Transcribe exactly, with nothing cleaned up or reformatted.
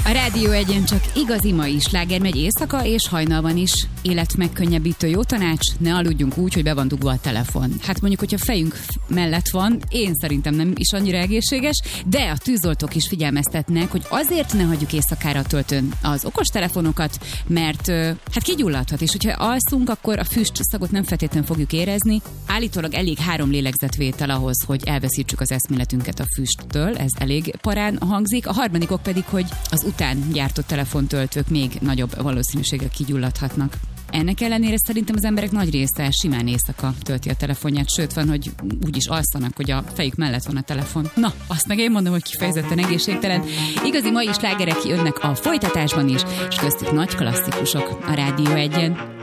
A Rádió Egyen csak igazi mai sláger megy éjszaka és hajnalban is. Életmegkönnyebbítő jó tanács, ne aludjunk úgy, hogy be van dugva a telefon. Hát mondjuk, hogyha fejünk mellett van, én szerintem nem is annyira egészséges, de a tűzoltók is figyelmeztetnek, hogy azért ne hagyjuk éjszakára a töltőn az okostelefonokat, mert hát kigyulladhat, és hogyha alszunk, akkor a füst szagot nem feltétlenül fogjuk érezni. Állítólag elég három lélegzetvétel ahhoz, hogy elveszítsük az eszméletünket a füsttől, ez elég parán hangzik. A harmadikok pedig, hogy az után gyártott telefontöltők még nagyobb valószínűséggel kigyulladhatnak. Ennek ellenére szerintem az emberek nagy része simán éjszaka tölti a telefonját, sőt van, hogy úgy is alszanak, hogy a fejük mellett van a telefon. Na, azt meg én mondom, hogy kifejezetten egészségtelen. Igazi mai slágerek jönnek a folytatásban is, és köztük nagy klasszikusok a Rádió Egyen.